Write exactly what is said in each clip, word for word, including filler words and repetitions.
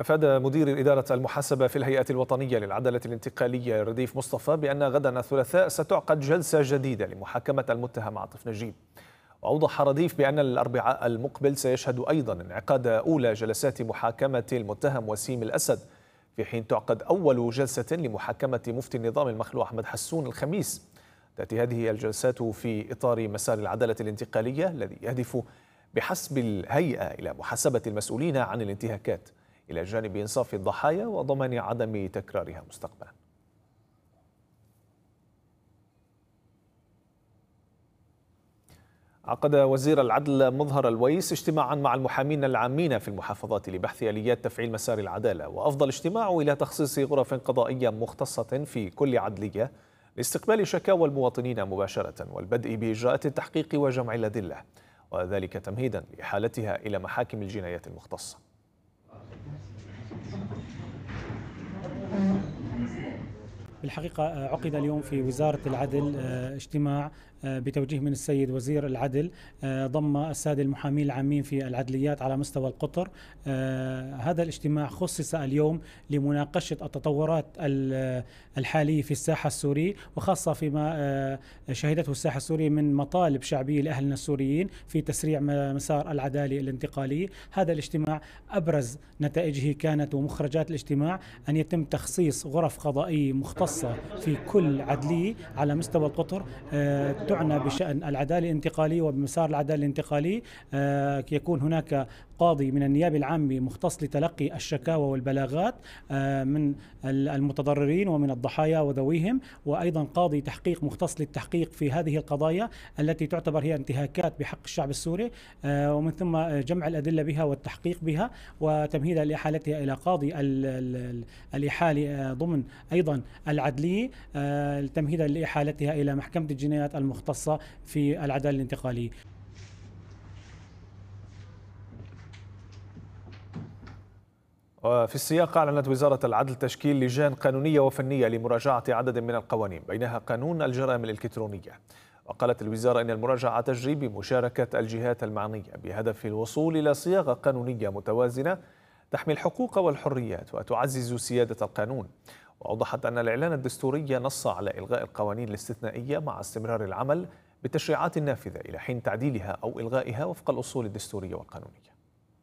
أفاد مدير إدارة المحاسبة في الهيئة الوطنية للعدالة الانتقالية رديف مصطفى بأن غدا الثلاثاء ستعقد جلسة جديدة لمحاكمة المتهم عاطف نجيب. وأوضح رديف بأن الأربعاء المقبل سيشهد أيضا انعقاد أولى جلسات محاكمة المتهم وسيم الأسد، في حين تعقد أول جلسة لمحاكمة مفتي النظام المخلوع أحمد حسون الخميس. تأتي هذه الجلسات في إطار مسار العدالة الانتقالية الذي يهدف بحسب الهيئة إلى محاسبة المسؤولين عن الانتهاكات إلى جانب إنصاف الضحايا وضمان عدم تكرارها مستقبلا. عقد وزير العدل مظهر الويس اجتماعا مع المحامين العامين في المحافظات لبحث آليات تفعيل مسار العدالة، وأفضى الاجتماع إلى تخصيص غرف قضائية مختصة في كل عدلية لاستقبال شكاوى المواطنين مباشرة والبدء بإجراءات التحقيق وجمع الأدلة، وذلك تمهيدا لإحالتها إلى محاكم الجنايات المختصة. بالحقيقة عقد اليوم في وزارة العدل اجتماع بتوجيه من السيد وزير العدل ضم السادة المحامين العامين في العدليات على مستوى القطر. هذا الاجتماع خصص اليوم لمناقشة التطورات الحالية في الساحة السورية، وخاصة فيما شهدته الساحة السورية من مطالب شعبية لأهلنا السوريين في تسريع مسار العدالة الانتقالية. هذا الاجتماع أبرز نتائجه كانت ومخرجات الاجتماع أن يتم تخصيص غرف قضائية مختصة في كل عدلية على مستوى القطر تعنى بشأن العدالة الانتقالية وبمسار العدالة الانتقالية. يكون هناك قاضي من النيابة العامة مختص لتلقي الشكاوى والبلاغات من المتضررين ومن الضحايا وذويهم، وأيضا قاضي تحقيق مختص للتحقيق في هذه القضايا التي تعتبر هي انتهاكات بحق الشعب السوري، ومن ثم جمع الأدلة بها والتحقيق بها وتمهيدها لإحالتها إلى قاضي الإحالة ضمن أيضا العدلية تمهيدا لإحالتها إلى محكمة الجنايات المختصة في العدالة الانتقالية. وفي السياق أعلنت وزارة العدل تشكيل لجان قانونية وفنية لمراجعة عدد من القوانين بينها قانون الجرائم الإلكترونية. وقالت الوزارة أن المراجعة تجري بمشاركة الجهات المعنية بهدف الوصول إلى صياغة قانونية متوازنة تحمي الحقوق والحريات وتعزز سيادة القانون. وأوضحت أن الإعلان الدستوري نص على إلغاء القوانين الاستثنائية مع استمرار العمل بالتشريعات النافذة إلى حين تعديلها أو إلغائها وفق الأصول الدستورية والقانونية.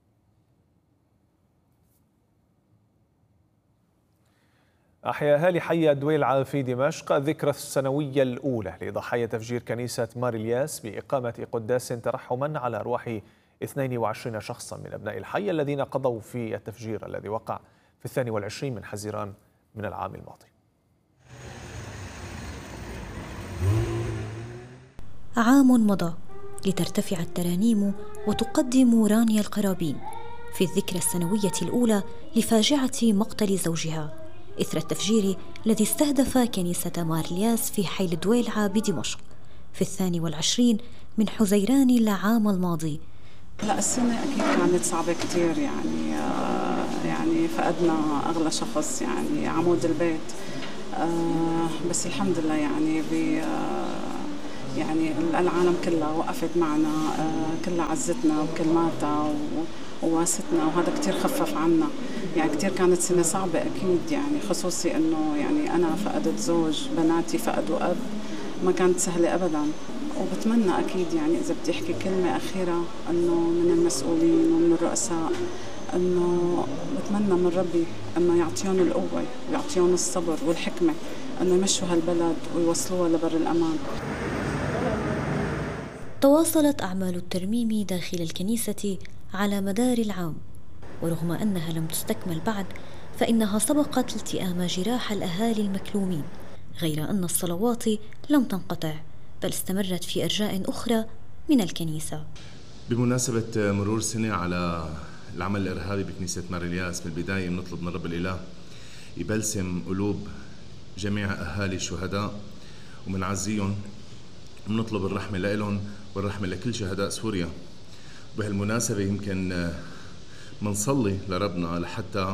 أحيا أهالي حي الدويلعة في دمشق الذكرى السنوية الأولى لضحايا تفجير كنيسة مار الياس بإقامة قداس ترحما على أرواح اثنين وعشرين شخصا من أبناء الحي الذين قضوا في التفجير الذي وقع في الثاني والعشرين من حزيران من العام الماضي. عام مضى لترتفع الترانيم وتقدم رانيا القرابين في الذكرى السنوية الأولى لفاجعة مقتل زوجها إثر التفجير الذي استهدف كنيسة مار الياس في حي الدويلعة بدمشق في الثاني والعشرين من حزيران العام الماضي. لا السنة أكيد كانت صعبة كتير، يعني آه يعني فقدنا أغلى شخص، يعني عمود البيت، آه بس الحمد لله يعني ب آه يعني العالم كلها وقفت معنا، آه كلها عزتنا بكلماتها وواستنا، وهذا كتير خفف عنا. يعني كتير كانت سنة صعبة أكيد، يعني خصوصي إنه يعني أنا فقدت زوج، بناتي فقدوا أب، ما كانت سهلة أبداً. وبتمنى أكيد يعني إذا بدي أحكي كلمة أخيرة إنه من المسؤولين ومن الرؤساء، إنه بتمنى من ربي إنه يعطيهم القوة ويعطيهم الصبر والحكمة إنه يمشوا هالبلد ويوصلوها لبر الأمان. تواصلت أعمال الترميم داخل الكنيسة على مدار العام، ورغم أنها لم تستكمل بعد فإنها سبقت التئام جراح الأهالي المكلومين، غير أن الصلوات لم تنقطع بل استمرت في أرجاء أخرى من الكنيسة. بمناسبة مرور سنة على العمل الإرهابي بكنيسة مار الياس، من البداية بنطلب من رب الإله يبلسم قلوب جميع أهالي الشهداء ومنعزيهم، وبنطلب الرحمة لهم والرحمة لكل شهداء سوريا. بهالمناسبة يمكن منصلي لربنا لحتى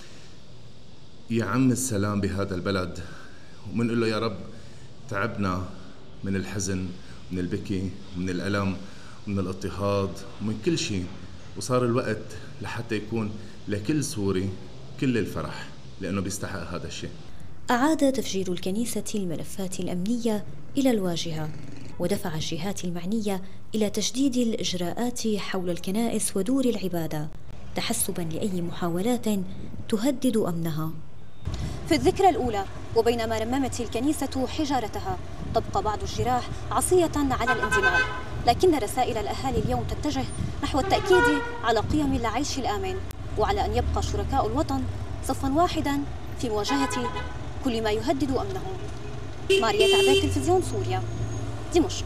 يعم السلام بهذا البلد، ومنقول له يا رب تعبنا من الحزن، من البكي، من الألم، من الاضطهاد ومن كل شيء، وصار الوقت لحتى يكون لكل سوري كل الفرح لأنه بيستحق هذا الشيء. أعاد تفجير الكنيسة الملفات الأمنية إلى الواجهة، ودفع الجهات المعنية إلى تشديد الإجراءات حول الكنائس ودور العبادة تحسباً لأي محاولات تهدد أمنها. في الذكرى الأولى وبينما رممت الكنيسة حجارتها، تبقى بعض الجراح عصية على الاندماج، لكن رسائل الأهالي اليوم تتجه نحو التأكيد على قيم العيش الآمن، وعلى أن يبقى شركاء الوطن صفاً واحداً في مواجهة كل ما يهدد أمنهم. ماريا تعبير، تلفزيون سوريا، دمشق.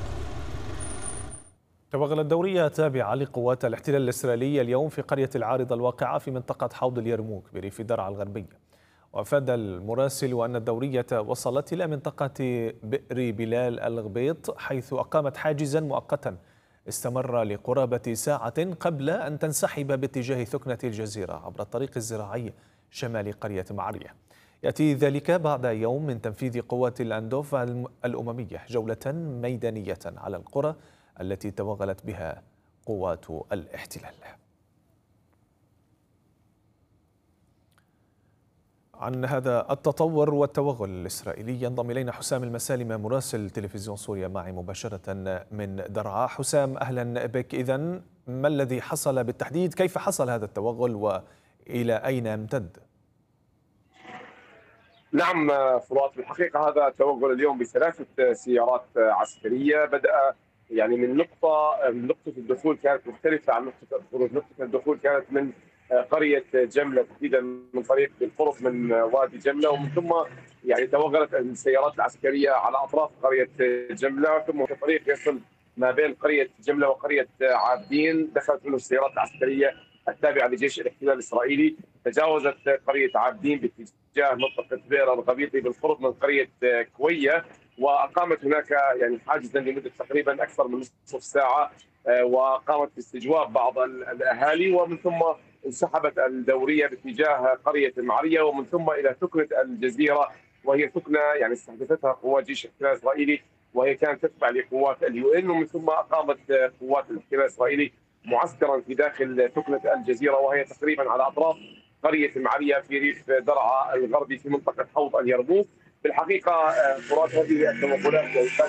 توغلت دورية تابعة لقوات الاحتلال الإسرائيلي اليوم في قرية العارضة الواقعة في منطقة حوض اليرموك بريف درعا الغربية. وأفاد المراسل أن الدورية وصلت إلى منطقة بئر بلال الغبيط، حيث أقامت حاجزا مؤقتا استمر لقرابة ساعة قبل أن تنسحب باتجاه ثكنة الجزيرة عبر الطريق الزراعي شمال قرية معرية. يأتي ذلك بعد يوم من تنفيذ قوات الأندوف الأممية جولة ميدانية على القرى التي توغلت بها قوات الاحتلال. عن هذا التطور والتوغل الإسرائيلي ينضم إلينا حسام المسالمة مراسل تلفزيون سوريا معي مباشرة من درعا. حسام، أهلا بك. إذن ما الذي حصل بالتحديد؟ كيف حصل هذا التوغل وإلى أين امتد؟ نعم فرات، بالحقيقة هذا التوغل اليوم بثلاثة سيارات عسكرية بدأ يعني من نقطة من نقطة الدخول كانت مختلفة عن نقطة الخروج. نقطة الدخول كانت من قرية جملة تحديدا من طريق بالقرب من وادي جملة، ومن ثم يعني توغلت السيارات العسكرية على أطراف قرية جملة، ثم في طريق يصل ما بين قرية جملة وقرية عابدين دخلت منه السيارات العسكرية التابعة لجيش الاحتلال الإسرائيلي، تجاوزت قرية عابدين باتجاه منطقة بئر الغبيطي بالقرب من قرية كوية، وأقامت هناك يعني حاجزا لمدة تقريبا أكثر من نصف ساعة، وقامت باستجواب بعض الأهالي، ومن ثم انسحبت الدورية باتجاه قرية المعرية ومن ثم إلى ثكنة الجزيرة، وهي ثكنة يعني استهدفتها قوات جيش الاحتلال الإسرائيلي وهي كانت تتبع لقوات اليو ان، ومن ثم أقامت قوات الاحتلال الإسرائيلي معسكرا في داخل ثكنة الجزيرة وهي تقريبا على أطراف قرية المعرية في ريف درعا الغربي في منطقة حوض اليرموك. بالحقيقة فرات هذه التوغلات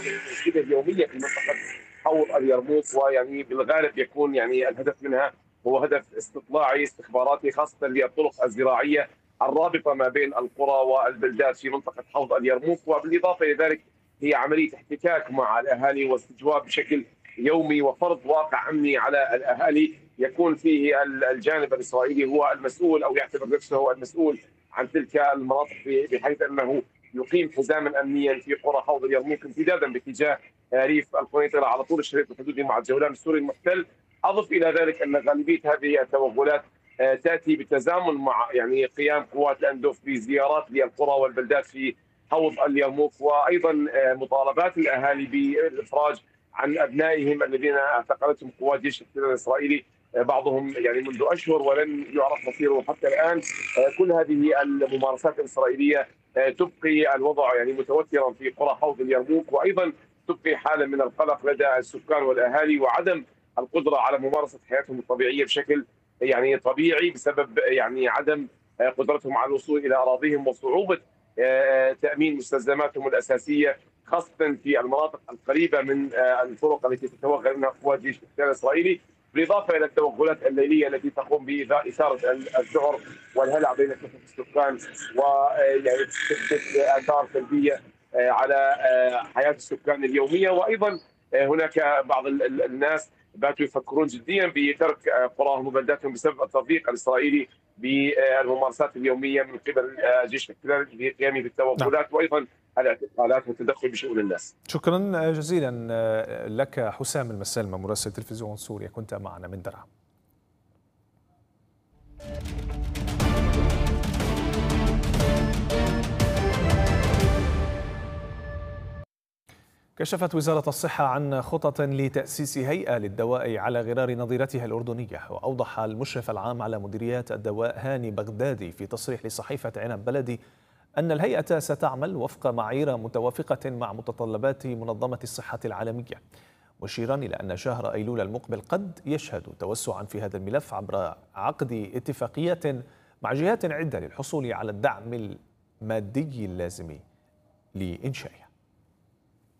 شبه يومية في منطقة حوض اليرموك، ويعني بالغالب يكون يعني الهدف منها هو هدف استطلاعي استخباراتي خاصة للطرق الزراعية الرابطة ما بين القرى والبلدات في منطقة حوض اليرموك، وبالإضافة إلى ذلك هي عملية احتكاك مع الأهالي واستجواب بشكل يومي وفرض واقع أمني على الأهالي يكون فيه الجانب الإسرائيلي هو المسؤول أو يعتبر نفسه هو المسؤول عن تلك المناطق، بحيث أنه يقيم حزاما أمنيا في قرى حوض اليرموك امتدادا باتجاه ريف القنيطرة على طول الشريط الحدودي مع الجولان السوري المحتل. أضف إلى ذلك أن غالبية هذه التوغلات تأتي بالتزامن مع يعني قيام قوات الأندوف بزيارات للقرى والبلدات في حوض اليرموك، وأيضا مطالبات الأهالي بالإفراج عن أبنائهم الذين اعتقلتهم قوات جيش الاحتلال الإسرائيلي بعضهم يعني منذ أشهر ولن يعرف مصيره حتى الآن. كل هذه الممارسات الإسرائيلية تبقي الوضع يعني متوترا في قرى حوض اليرموك، وأيضا تبقي حالة من القلق لدى السكان والأهالي وعدم القدرة على ممارسة حياتهم الطبيعية بشكل يعني طبيعي بسبب يعني عدم قدرتهم على الوصول إلى أراضيهم وصعوبة تأمين مستلزماتهم الأساسية خاصة في المناطق القريبة من الطرق التي تتوغل منها قوات جيش الاحتلال الإسرائيلي، بالإضافة إلى التوغلات الليلية التي تقوم بإثارة الذعر والهلع بين كافة السكان ويعني تحدث آثار سلبية على حياة السكان اليومية. وأيضا هناك بعض الناس باتوا يفكرون جديا بترك قراهم وبلداتهم بسبب التضييق الإسرائيلي بالممارسات اليومية من قبل جيش الاحتلال في قيامه بالتوغلات وايضا الاعتقالات والتدخل بشؤون الناس. شكرا جزيلا لك حسام المسالمة مراسل تلفزيون سوريا، كنت معنا من درعا. كشفت وزارة الصحة عن خطط لتأسيس هيئة للدواء على غرار نظيرتها الأردنية. وأوضح المشرف العام على مديريات الدواء هاني بغدادي في تصريح لصحيفة عنب بلدي أن الهيئة ستعمل وفق معايير متوافقة مع متطلبات منظمة الصحة العالمية، مشيرا إلى أن شهر أيلول المقبل قد يشهد توسعا في هذا الملف عبر عقد اتفاقية مع جهات عدة للحصول على الدعم المادي اللازم لإنشائها.